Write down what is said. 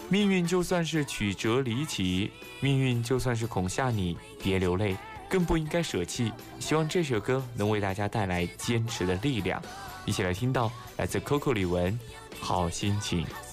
命运就算是曲折离奇，命运就算是恐吓你，别流泪，更不应该舍弃。希望这首歌能为大家带来坚持的力量。一起来听到来自 Coco 李玟《好心情》。